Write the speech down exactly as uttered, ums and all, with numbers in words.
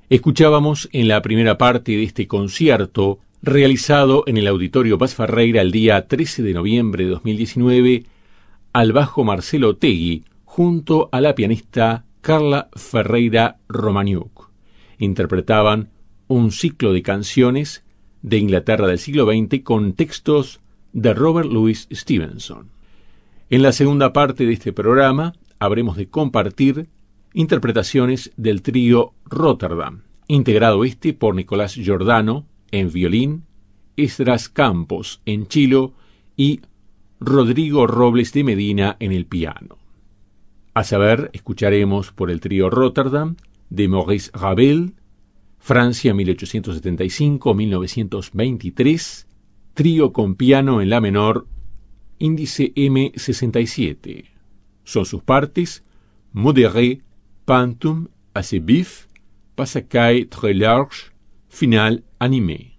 Escuchábamos en la primera parte de este concierto, realizado en el Auditorio Paz Ferreira el día trece de noviembre de dos mil diecinueve, al bajo Marcelo Otegui, junto a la pianista Carla Ferreira Romaniuk. Interpretaban un ciclo de canciones de Inglaterra del siglo veinte con textos de Robert Louis Stevenson. En la segunda parte de este programa habremos de compartir interpretaciones del trío Rotterdam, integrado este por Nicolás Giordano en violín, Esdras Campos en cello y Rodrigo Robles de Medina en el piano. A saber, escucharemos por el trío Rotterdam de Maurice Ravel, Francia mil ochocientos setenta y cinco a mil novecientos veintitrés, trío con piano en la menor, índice eme sesenta y siete. Son sus partes modéré, pantum, assez vif, passacaille très large, final animé.